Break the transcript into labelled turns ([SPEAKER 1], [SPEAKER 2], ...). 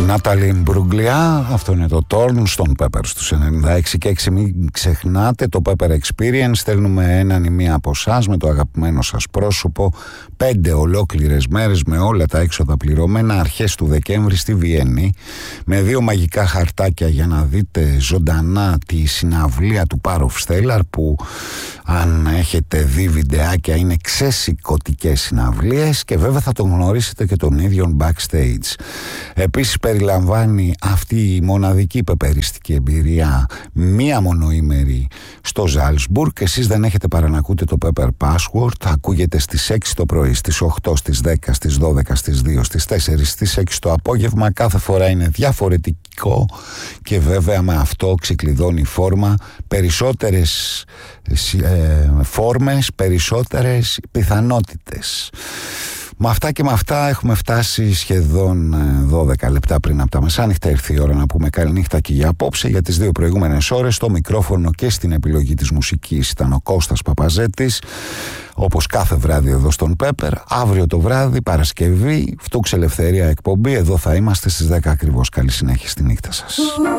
[SPEAKER 1] Νάταλι Μπρούγκλια, αυτό είναι το Torn στον Pepper στους 96 και 6. Μην ξεχνάτε το Pepper Experience. Στέλνουμε έναν ή μία από εσάς με το αγαπημένο σας πρόσωπο 5 ολόκληρες μέρες με όλα τα έξοδα πληρωμένα αρχές του Δεκέμβρη στη Βιέννη, με 2 μαγικά χαρτάκια για να δείτε ζωντανά τη συναυλία του Power of Stellar, που αν έχετε δει βιντεάκια είναι ξεσηκωτικές συναυλίες, και βέβαια θα τον γνωρίσετε και τον ίδιο backstage. Επίσης περιλαμβάνει αυτή η μοναδική πεπεριστική εμπειρία μία μονοήμερη στο Ζάλσμπουργκ. Εσείς δεν έχετε παρά να ακούτε το Pepper Password. Ακούγεται στις 6 το πρωί, στις 8, στις 10, στις 12, στις 2, στις 4, στις 6 το απόγευμα. Κάθε φορά είναι διαφορετικό και βέβαια με αυτό ξεκλειδώνει η φόρμα. Περισσότερες φόρμες, περισσότερες πιθανότητες. Με αυτά και με αυτά έχουμε φτάσει σχεδόν 12 λεπτά πριν από τα μεσάνυχτα. Ήρθε η ώρα να πούμε καληνύχτα και για απόψε. Για τις 2 προηγούμενες ώρες στο μικρόφωνο και στην επιλογή της μουσικής ήταν ο Κώστας Παπαζέτης, όπως κάθε βράδυ εδώ στον Pepper. Αύριο το βράδυ, Παρασκευή, Φτούξ Ελευθερία εκπομπή. Εδώ θα είμαστε στις 10 ακριβώς. Καλή συνέχεια στη νύχτα σας.